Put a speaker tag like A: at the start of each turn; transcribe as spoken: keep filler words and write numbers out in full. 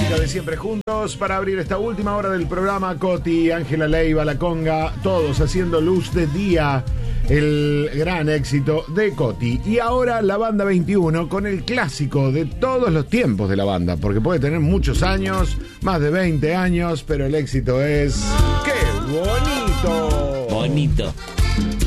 A: música de Siempre Juntos para abrir esta última hora del programa. Coti, Ángela Leiva, La Conga, todos haciendo luz de día. El gran éxito de Coti. Y ahora la banda veintiuno con el clásico de todos los tiempos de la banda, porque puede tener muchos años, más de veinte años, pero el éxito es... ¡Qué bonito!
B: Bonito.